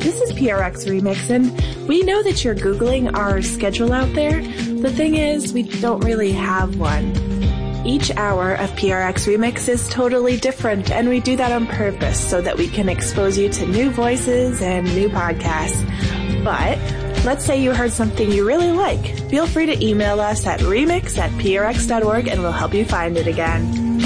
this is PRX Remix, and we know that you're Googling our schedule out there. The thing is, we don't really have one. Each hour of PRX Remix is totally different, and we do that on purpose so that we can expose you to new voices and new podcasts. But let's say you heard something you really like. Feel free to email us at remix@prx.org and we'll help you find it again.